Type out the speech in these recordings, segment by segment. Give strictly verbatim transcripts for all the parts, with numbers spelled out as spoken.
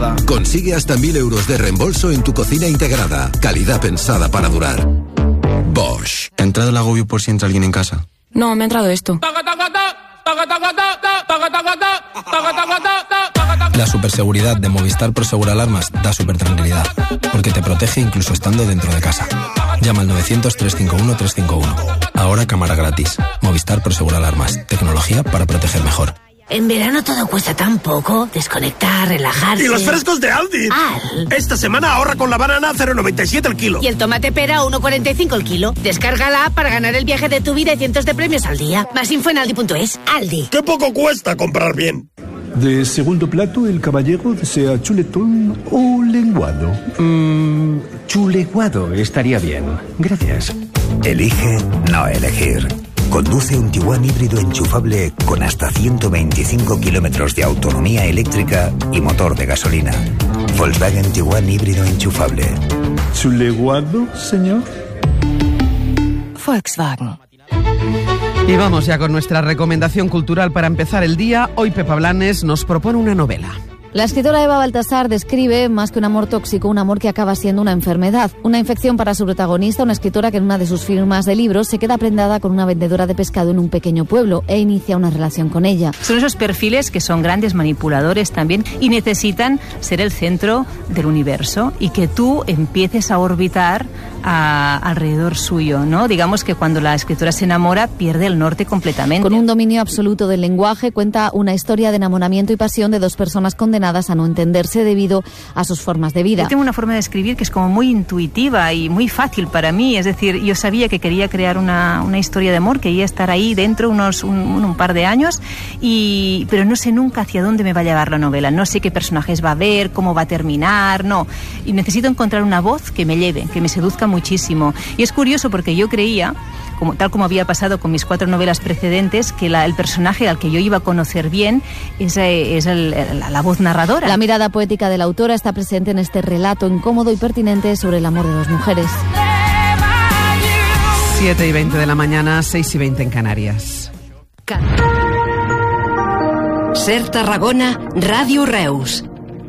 nada. Consigue hasta mil euros de reembolso en tu cocina integrada. Calidad pensada para durar. Bosch. ¿Te ha entrado el agobio por si entra alguien en casa? No, me ha entrado esto. La superseguridad de Movistar Prosegur Alarmas da supertranquilidad, porque te protege incluso estando dentro de casa. Llama al novecientos, trescientos cincuenta y uno, trescientos cincuenta y uno. Ahora cámara gratis. Movistar Prosegur Alarmas. Tecnología para proteger mejor. En verano todo cuesta tan poco. Desconectar, relajarse. ¡Y los frescos de Aldi! Al. Esta semana ahorra con la banana a cero coma noventa y siete el kilo. Y el tomate pera a uno coma cuarenta y cinco el kilo. Descarga la app para ganar el viaje de tu vida y cientos de premios al día. Más info en aldi punto es. Aldi. ¡Qué poco cuesta comprar bien! De segundo plato, el caballero desea chuletón o lenguado. Mmm, chuleguado estaría bien. Gracias. Elige no elegir. Conduce un Tiguan híbrido enchufable con hasta ciento veinticinco kilómetros de autonomía eléctrica y motor de gasolina. Volkswagen Tiguan híbrido enchufable. ¿Chuleguado, señor? Volkswagen. Y vamos ya con nuestra recomendación cultural para empezar el día. Hoy Pepa Blanes nos propone una novela. La escritora Eva Baltasar describe, más que un amor tóxico, un amor que acaba siendo una enfermedad. Una infección para su protagonista, una escritora que en una de sus firmas de libros se queda prendada con una vendedora de pescado en un pequeño pueblo e inicia una relación con ella. Son esos perfiles que son grandes manipuladores también y necesitan ser el centro del universo y que tú empieces a orbitar a, alrededor suyo, ¿no? Digamos que cuando la escritora se enamora pierde el norte completamente. Con un dominio absoluto del lenguaje, cuenta una historia de enamoramiento y pasión de dos personas condenadas a no entenderse debido a sus formas de vida. Yo tengo una forma de escribir que es como muy intuitiva y muy fácil para mí, es decir, yo sabía que quería crear una, una historia de amor, quería estar ahí dentro unos un, un par de años, y, pero no sé nunca hacia dónde me va a llevar la novela, no sé qué personajes va a haber, cómo va a terminar, no, y necesito encontrar una voz que me lleve, que me seduzca muchísimo. Y es curioso porque yo creía, como, tal como había pasado con mis cuatro novelas precedentes, que la, el personaje al que yo iba a conocer bien es, es el, la, la voz narradora. La mirada poética de la autora está presente en este relato incómodo y pertinente sobre el amor de dos mujeres. siete y veinte de la mañana, seis y veinte en Canarias. Ser Tarragona, Ràdio Reus.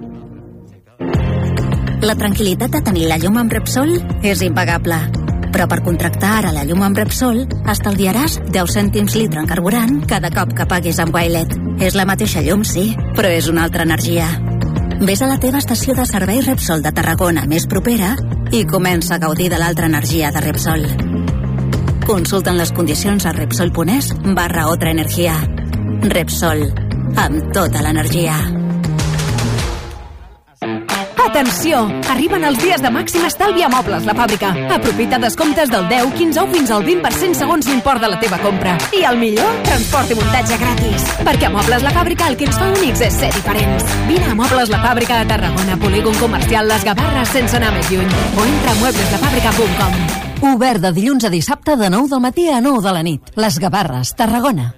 La tranquil·litat de tenir la llum amb Repsol és impagable. Però per contractar ara la llum amb Repsol estalviaràs deu cèntims litre en carburant cada cop que paguis amb Wilet. És la mateixa llum, sí, però és una altra energia. Vés a la teva estació de servei Repsol de Tarragona més propera i comença a gaudir de l'altra energia de Repsol. Consulten les condicions a repsol punt es barra otra energia. Repsol, amb tota l'energia. Atenció! Arriben els dies de màxim estalvi a Mobles La Fàbrica. Aprofita descomptes del deu, quinze o fins al vint per cent segons l'import de la teva compra. I el millor, transport i muntatge gratis. Perquè a Mobles La Fàbrica el que ens fa únics és ser diferents. Vine a Mobles La Fàbrica a Tarragona, polígon comercial Les Gavarres, sense anar més lluny. O entra a muebles la fàbrica punt com. Obert de dilluns a dissabte de nou del matí a nou de la nit. Les Gavarres, Tarragona.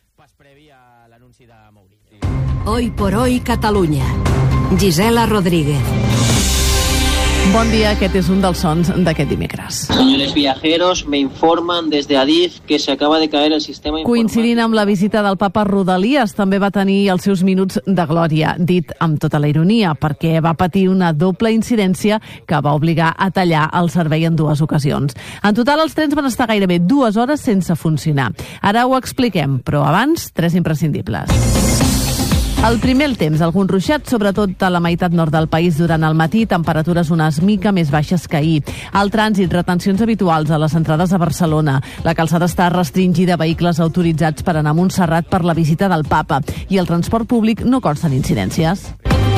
Hoy por hoy Catalunya. Gisela Rodríguez. Bon dia, aquest és un dels sons d'aquest dimecres. Señores viajeros, me informan desde Adif que se acaba de caer el sistema informático. Coincidint amb la visita del papa a Rodalies, també va tenir els seus minuts de glòria, dit amb tota la ironia, perquè va patir una doble incidència que va obligar a tallar el servei en dues ocasions. En total, els trens van estar gairebé dues hores sense funcionar. Ara ho expliquem, però abans, tres imprescindibles. El primer, el temps, algun ruixat, sobretot a la meitat nord del país durant el matí, temperatures unes mica més baixes que ahir. El trànsit, retencions habituals a les entrades a Barcelona. La calçada està restringida a vehicles autoritzats per anar a Montserrat per la visita del papa. I el transport públic no consten incidències.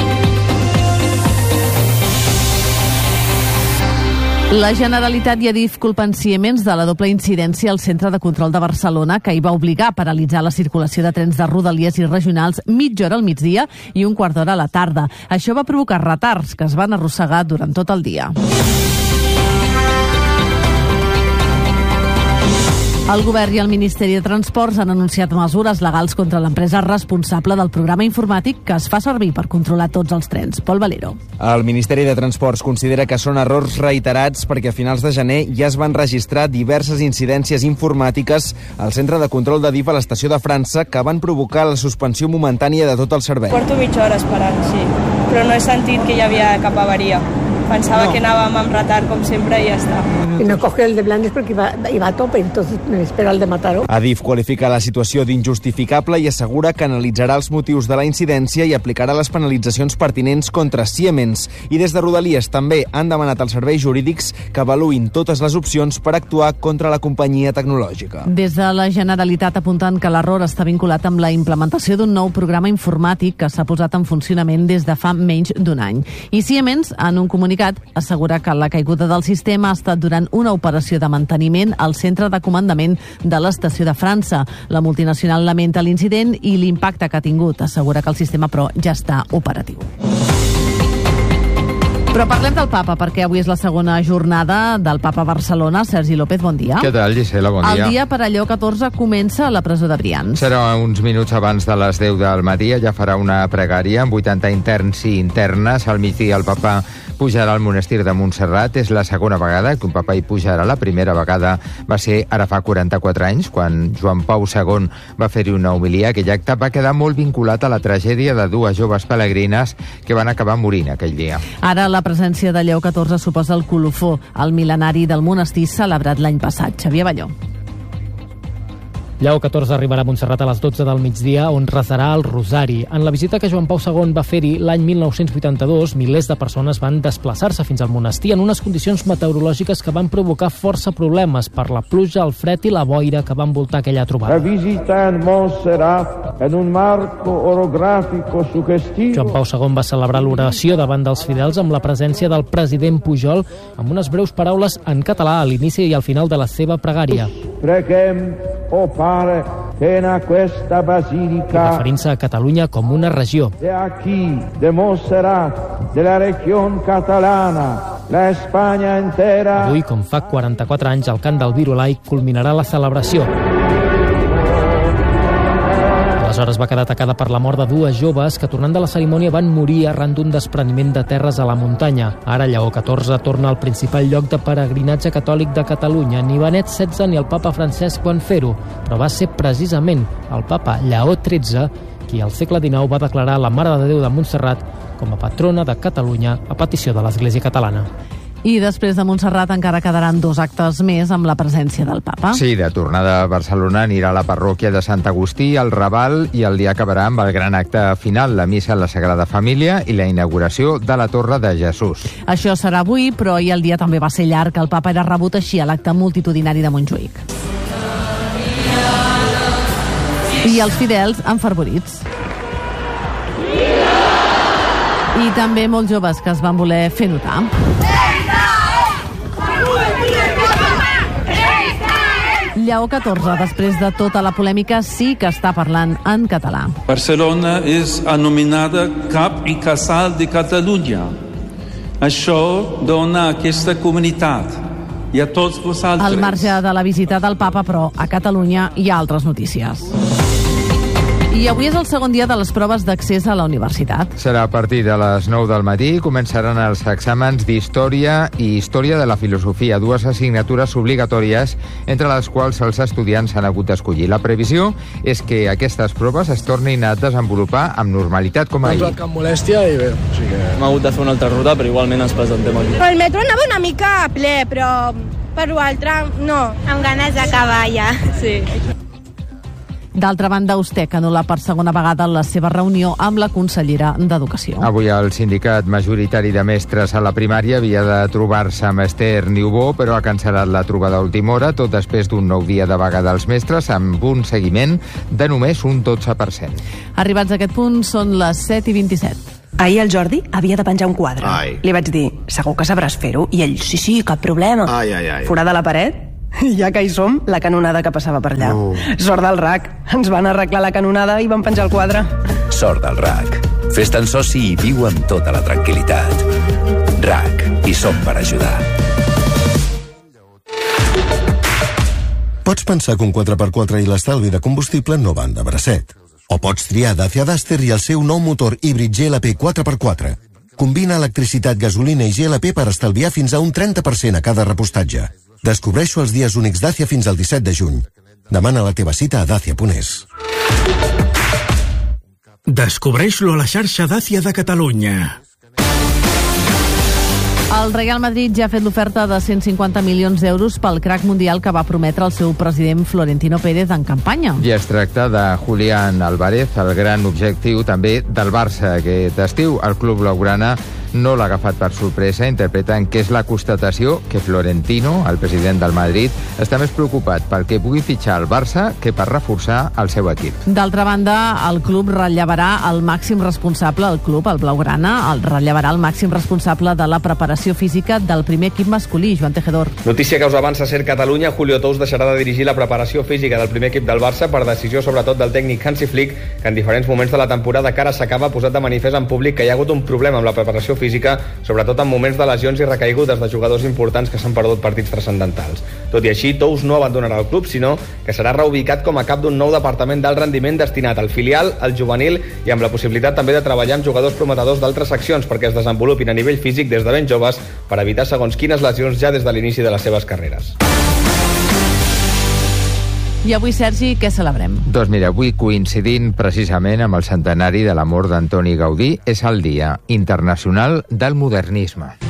La Generalitat i Adif culpen Siemens de la doble incidència al Centre de Control de Barcelona, que hi va obligar a paralitzar la circulació de trens de Rodalies i regionals mitja hora al migdia i un quart d'hora a la tarda. Això va provocar retards que es van arrossegar durant tot el dia. El Govern i el Ministeri de Transports han anunciat mesures legals contra l'empresa responsable del programa informàtic que es fa servir per controlar tots els trens. Pol Valero. El Ministeri de Transports considera que són errors reiterats perquè a finals de gener ja es van registrar diverses incidències informàtiques al centre de control de D I F a l'estació de França que van provocar la suspensió momentània de tot el servei. Porto mitja hora esperant, sí, però no he sentit que hi havia cap avaria. Pensaba no. que anàvem amb retard, com sempre, i ja està. Y no coge el de Blanes porque iba, iba a tope, entonces me espera el de Mataró. Adif qualifica la situació d'injustificable i assegura que analitzarà els motius de la incidència i aplicarà les penalitzacions pertinents contra Siemens. I des de Rodalies també han demanat als serveis jurídics que avaluïn totes les opcions per actuar contra la companyia tecnològica. Des de la Generalitat apunten que l'error està vinculat amb la implementació d'un nou programa informàtic que s'ha posat en funcionament des de fa menys d'un any. I Siemens, en un comunicat, assegura que la caiguda del sistema ha estat durant una operació de manteniment al centre de comandament de l'estació de França. La multinacional lamenta l'incident i l'impacte que ha tingut. Assegura que el sistema, però, ja està operatiu. Però parlem del Papa, perquè avui és la segona jornada del Papa a Barcelona. Sergi López, bon dia. Què tal, Gisela? Bon dia. El dia per a Lleó catorze comença a la presó de Brians. Serà uns minuts abans de les deu del matí. Ja farà una pregària amb vuitanta interns i internes. Al migdia el Papa pujarà al monestir de Montserrat. És la segona vegada que un papa hi pujarà. La primera vegada va ser ara fa quaranta-quatre anys, quan Joan Pau segon va fer-hi una homilia. Aquell acte va quedar molt vinculat a la tragèdia de dues joves pelegrines que van acabar morint aquell dia. Ara la presència de Lleó catorze suposa el colofó, el mil·lenari del monestir celebrat l'any passat. Xavier Balló. Lleó catorze arribarà a Montserrat a les dotze del migdia, on resarà el Rosari. En la visita que Joan Pau segon va fer-hi l'any mil nou-cents vuitanta-dos, milers de persones van desplaçar-se fins al monestir en unes condicions meteorològiques que van provocar força problemes per la pluja, el fred i la boira que van envoltar aquella trobada. La visita en Montserrat en un marco orogràfico sugestivo. Joan Pau segon va celebrar l'oració davant dels fidels amb la presència del president Pujol amb unes breus paraules en català a l'inici i al final de la seva pregària. Preguem, o pare, que en aquesta basílica, referint-se a Catalunya com una regió. De aquí, de Montserrat, de la regió catalana, la Espanya entera. Avui, com fa quaranta-quatre anys, el cant del Virolai culminarà la celebració. Aleshores va quedar atacada per la mort de dues joves que, tornant de la cerimònia, van morir arran d'un despreniment de terres a la muntanya. Ara Lleó catorze torna al principal lloc de peregrinatge catòlic de Catalunya. Ni Benet setze ni el papa Francesc van fer-ho, però va ser precisament el papa Lleó tretze qui al segle dinou va declarar la Mare de Déu de Montserrat com a patrona de Catalunya a petició de l'Església catalana. I després de Montserrat encara quedaran dos actes més amb la presència del Papa. Sí, de tornada a Barcelona anirà a la parròquia de Sant Agustí, al Raval, i el dia acabarà amb el gran acte final, la missa a la Sagrada Família i la inauguració de la Torre de Jesús. Això serà avui, però ahir el dia també va ser llarg. El Papa era rebut així a l'acte multitudinari de Montjuïc. I els fidels enfervorits. I també molts joves que es van voler fer notar. Lleó catorze, després de tota la polèmica, sí que està parlant en català. Barcelona és anomenada cap i casal de Catalunya. Això dona a aquesta comunitat i a tots vosaltres. Al marge de la visita del Papa, però, a Catalunya hi ha altres notícies. I avui és el segon dia de les proves d'accés a la universitat. Serà a partir de les nou del matí. Començaran els exàmens d'Història i Història de la Filosofia, dues assignatures obligatòries entre les quals els estudiants han hagut d'escollir. La previsió és que aquestes proves es tornin a desenvolupar amb normalitat com ahir. No cap molèstia i bé, o sigui que... Hem hagut de fer una altra ruta, però igualment ens presentem aquí. El metro anava una mica ple, però per l'altre no. Amb ganes d'acabar ja. Sí. D'altra banda, USTEC anul·la per segona vegada la seva reunió amb la consellera d'Educació. Avui el sindicat majoritari de mestres a la primària havia de trobar-se amb Esther Niubó, però ha cancel·lat la trobada a última hora, tot després d'un nou dia de vaga dels mestres, amb un seguiment de només un dotze per cent. Arribats a aquest punt, són les set i vint-i-set. Ahir el Jordi havia de penjar un quadre. Ai. Li vaig dir, segur que sabràs fer-ho? I ell, sí, sí, cap problema. Ai, ai, ai. Forat a la paret? Ja que hi som, la canonada que passava per allà. No. Sort del R A C. Ens van arreglar la canonada i van penjar el quadre. Sort del R A C. Fes-te'n soci i viu amb tota la tranquil·litat. R A C. Hi som per ajudar. Pots pensar que un quatre per quatre i l'estalvi de combustible no van de bracet. O pots triar Dacia Duster i el seu nou motor híbrid G L P quatre per quatre. Combina electricitat, gasolina i G L P per estalviar fins a un trenta per cent a cada repostatge. Descobreixo els dies únics Dacia fins al disset de juny. Demana la teva cita a dacia punt es. Descobreix-lo a la xarxa Dacia de Catalunya. El Real Madrid ja ha fet l'oferta de cent cinquanta milions d'euros pel crack mundial que va prometre el seu president Florentino Pérez en campanya. I es tracta de Julián Álvarez, el gran objectiu també del Barça aquest estiu. El club blaugrana no l'ha agafat per sorpresa, interpreten que és la constatació que Florentino, el president del Madrid, està més preocupat pel que pugui fitxar el Barça que per reforçar el seu equip. D'altra banda, el club rellevarà el màxim responsable, el club, el blaugrana, el rellevarà el màxim responsable de la preparació física del primer equip masculí, Joan Tejedor. Notícia que us avança Ser Catalunya, Julio Tous deixarà de dirigir la preparació física del primer equip del Barça per decisió sobretot del tècnic Hansi Flick, que en diferents moments de la temporada que ara s'acaba ha posat de manifest en públic que hi ha hagut un problema amb la preparació física, sobretot en moments de lesions i recaigudes de jugadors importants que s'han perdut partits transcendentals. Tot i així, Tous no abandonarà el club, sinó que serà reubicat com a cap d'un nou departament d'alt rendiment destinat al filial, al juvenil i amb la possibilitat també de treballar amb jugadors prometedors d'altres seccions perquè es desenvolupin a nivell físic des de ben joves per evitar segons quines lesions ja des de l'inici de les seves carreres. I avui, Sergi, què celebrem? Doncs mira, avui coincidint precisament amb el centenari de la mort d'Antoni Gaudí, és el Dia Internacional del Modernisme.